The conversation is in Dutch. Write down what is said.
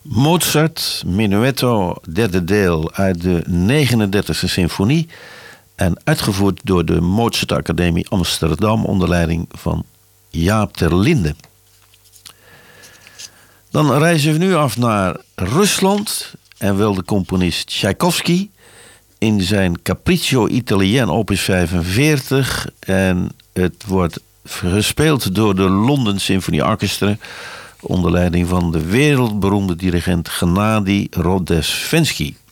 Mozart, Menuetto, derde deel uit de 39e symfonie en uitgevoerd door de Mozart Academie Amsterdam onder leiding van Jaap ter Linde. Dan reizen we nu af naar Rusland en wel de componist Tchaikovsky in zijn Capriccio Italien opus 45 en het wordt gespeeld door de London Symphony Orchestra onder leiding van de wereldberoemde dirigent Gennady Rodezhensky.